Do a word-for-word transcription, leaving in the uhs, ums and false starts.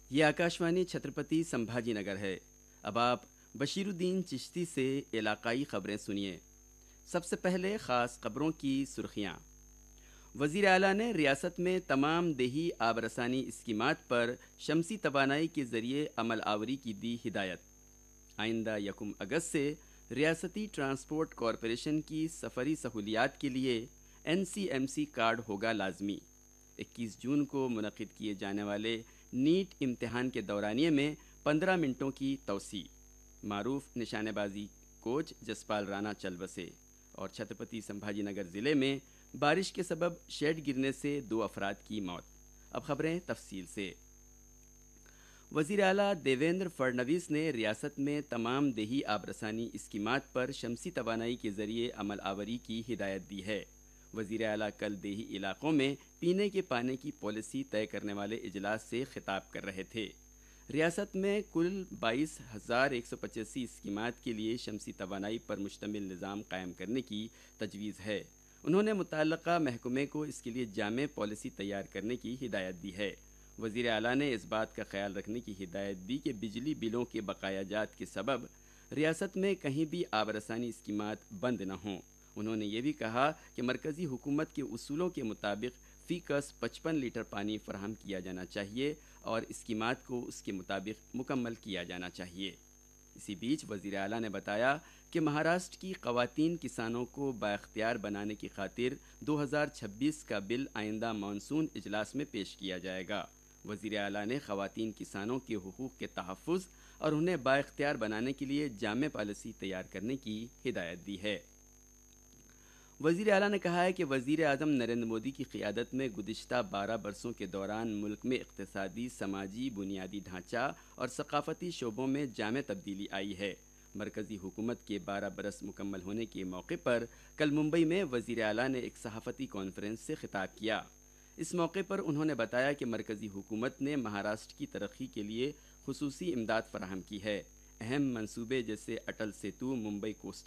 یہ آکاشوانی چھترپتی سمبھاجی نگر ہے۔ اب آپ بشیر الدین چشتی سے علاقائی خبریں سنیے۔ سب سے پہلے خاص خبروں کی سرخیاں۔ وزیر اعلیٰ نے ریاست میں تمام دیہی آب رسانی اسکیمات پر شمسی توانائی کے ذریعے عمل آوری کی دی ہدایت۔ آئندہ یکم اگست سے ریاستی ٹرانسپورٹ کارپوریشن کی سفری سہولیات کے لیے N C M C card ہوگا لازمی۔ اکیس جون کو منعقد کیے جانے والے نیٹ امتحان کے دورانیے میں پندرہ منٹوں کی توسیع۔ معروف نشانے بازی کوچ جسپال رانا چل بسے۔ اور چھترپتی سمبھاجی نگر ضلع میں بارش کے سبب شیڈ گرنے سے دو افراد کی موت۔ اب خبریں تفصیل سے۔ وزیر اعلیٰ دیویندر فڈنویس نے ریاست میں تمام دیہی آب رسانی اسکیمات پر شمسی توانائی کے ذریعے عمل آوری کی ہدایت دی ہے۔ وزیر اعلیٰ کل دیہی علاقوں میں پینے کے پانی کی پالیسی طے کرنے والے اجلاس سے خطاب کر رہے تھے۔ ریاست میں کل بائیس ہزار ایک سو پچاسی اسکیمات کے لیے شمسی توانائی پر مشتمل نظام قائم کرنے کی تجویز ہے۔ انہوں نے متعلقہ محکمے کو اس کے لیے جامع پالیسی تیار کرنے کی ہدایت دی ہے۔ وزیر اعلیٰ نے اس بات کا خیال رکھنے کی ہدایت دی کہ بجلی بلوں کے بقایا جات کے سبب ریاست میں کہیں بھی آب رسانی اسکیمات بند نہ ہوں۔ انہوں نے یہ بھی کہا کہ مرکزی حکومت کے اصولوں کے مطابق فی کس پچپن لیٹر پانی فراہم کیا جانا چاہیے اور اسکیمات کو اس کے مطابق مکمل کیا جانا چاہیے۔ اسی بیچ وزیر اعلیٰ نے بتایا کہ مہاراشٹر کی خواتین کسانوں کو بااختیار بنانے کی خاطر دو ہزار چھبیس کا بل آئندہ مانسون اجلاس میں پیش کیا جائے گا۔ وزیر اعلیٰ نے خواتین کسانوں کے حقوق کے تحفظ اور انہیں بااختیار بنانے کے لیے جامع پالیسی تیار کرنے کی ہدایت دی ہے۔ وزیر اعلیٰ نے کہا ہے کہ وزیر اعظم نریندر مودی کی قیادت میں گزشتہ بارہ برسوں کے دوران ملک میں اقتصادی، سماجی، بنیادی ڈھانچہ اور ثقافتی شعبوں میں جامع تبدیلی آئی ہے۔ مرکزی حکومت کے بارہ برس مکمل ہونے کے موقع پر کل ممبئی میں وزیر اعلیٰ نے ایک صحافتی کانفرنس سے خطاب کیا۔ اس موقع پر انہوں نے بتایا کہ مرکزی حکومت نے مہاراشٹر کی ترقی کے لیے خصوصی امداد فراہم کی ہے۔ اہم منصوبے جیسے اٹل سیتو، ممبئی کوسٹل